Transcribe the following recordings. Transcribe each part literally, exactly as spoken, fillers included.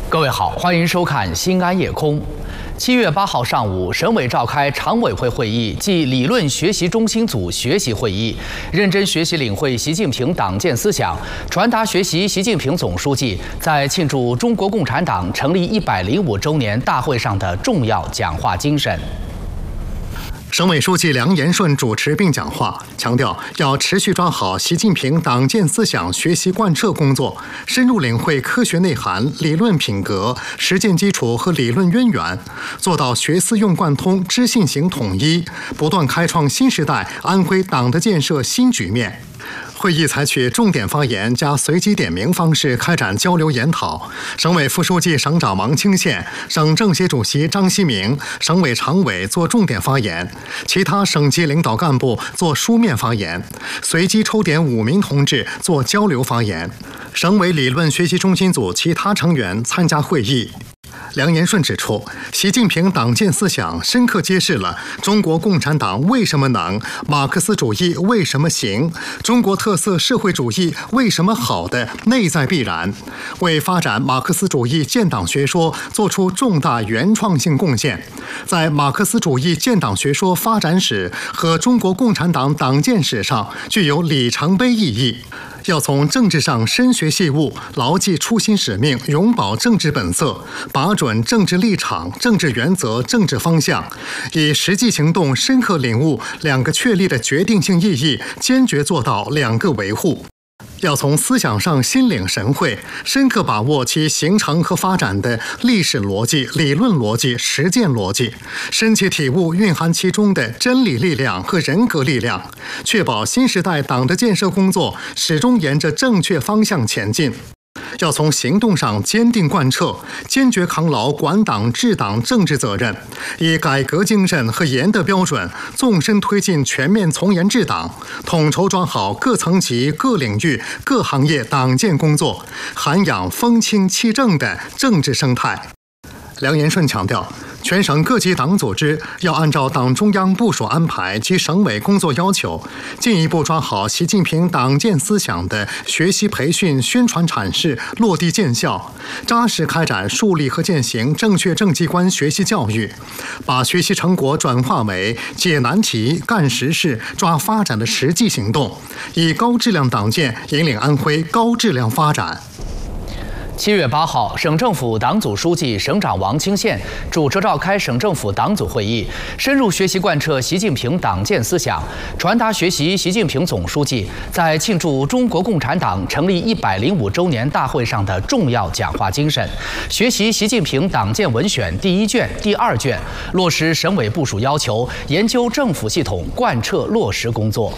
各位好，欢迎收看《新安夜空》。七月八号上午，省委召开常委会会议暨理论学习中心组学习会议，认真学习领会习近平党建思想，传达学习习近平总书记在庆祝中国共产党成立一百零五周年大会上的重要讲话精神。 省委书记梁延顺主持并讲话，强调要持续抓好习近平党建思想学习贯彻工作，深入领会科学内涵、理论品格、实践基础和理论渊源，做到学思用贯通、知信行统一，不断开创新时代安徽党的建设新局面。 会议采取重点发言加随机点名方式开展交流研讨。省委副书记、省长王清宪、省政协主席张希明、省委常委做重点发言，其他省级领导干部做书面发言，随机抽点五名同志做交流发言。省委理论学习中心组其他成员参加会议。 梁延顺指出，习近平党建思想深刻揭示了中国共产党为什么能、马克思主义为什么行、中国特色社会主义为什么好的内在必然，为发展马克思主义建党学说做出重大原创性贡献，在马克思主义建党学说发展史和中国共产党党建史上具有里程碑意义。 要从政治上深学细悟，牢记初心使命，永葆政治本色，把准政治立场、政治原则、政治方向，以实际行动深刻领悟两个确立的决定性意义，坚决做到两个维护。 要从思想上心领神会，深刻把握其形成和发展的历史逻辑、理论逻辑、实践逻辑，深切体悟蕴含其中的真理力量和人格力量，确保新时代党的建设工作始终沿着正确方向前进。 要从行动上坚定贯彻，坚决扛牢管党治党政治责任，以改革精神和严的标准，纵深推进全面从严治党，统筹抓好各层级、各领域、各行业党建工作，涵养风清气正的政治生态。梁延顺强调，全省各级党组织要按照党中央部署安排及省委工作要求，进一步抓好习近平党建思想的学习培训、宣传阐释落地见效，扎实开展树立和践行正确正绩观学习教育，把学习成果转化为解难题、干实事、抓发展的实际行动，以高质量党建引领安徽高质量发展。 七月八号，省政府党组书记、省长王清宪主持召开省政府党组会议，深入学习贯彻习近平党建思想，传达学习习近平总书记在庆祝中国共产党成立一百零五周年大会上的重要讲话精神，学习习近平党建文选第一卷、第二卷，落实省委部署要求，研究政府系统贯彻落实工作。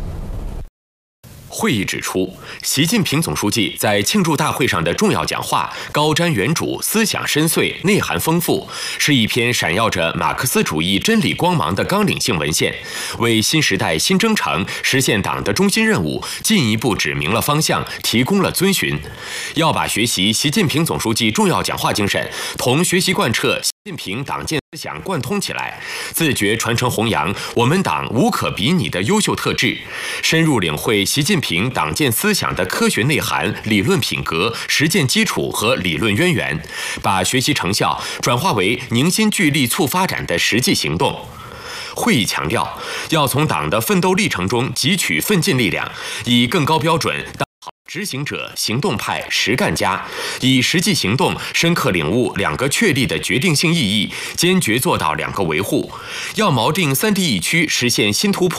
会议指出，习近平总书记在庆祝大会上的重要讲话高瞻远瞩、思想深邃、内涵丰富，是一篇闪耀着马克思主义真理光芒的纲领性文献，为新时代新征程实现党的中心任务进一步指明了方向，提供了遵循。要把学习习近平总书记重要讲话精神同学习贯彻习近平党建思想贯通起来，自觉传承弘扬我们党无可比拟的优秀特质，深入领会习近平 凭党建思想的科学内涵、理论品格、实践基础和理论渊源，把学习成效转化为凝心聚力促发展的实际行动。会议强调，要从党的奋斗历程中汲取奋进力量，以更高标准当好执行者、行动派、实干家，以实际行动深刻领悟两个确立的决定性意义，坚决做到两个维护。要锚定三地一区实现新突破。